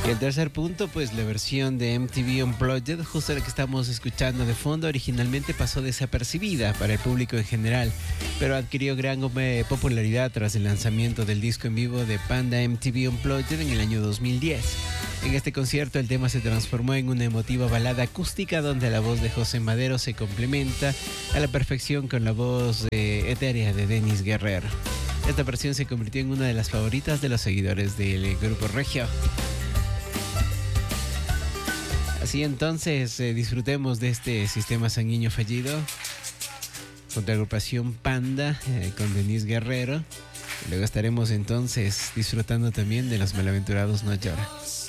Y el tercer punto, pues la versión de MTV Unplugged, justo la que estamos escuchando de fondo, originalmente pasó desapercibida para el público en general, pero adquirió gran popularidad tras el lanzamiento del disco en vivo de Panda MTV Unplugged en el año 2010. En este concierto el tema se transformó en una emotiva balada acústica donde la voz de José Madero se complementa a la perfección con la voz etérea de Dennis Guerrero. Esta versión se convirtió en una de las favoritas de los seguidores del grupo Regio. Así entonces, disfrutemos de este sistema sanguíneo fallido junto a la agrupación Panda con Dennis Guerrero. Luego estaremos entonces disfrutando también de Los Malaventurados No Lloran.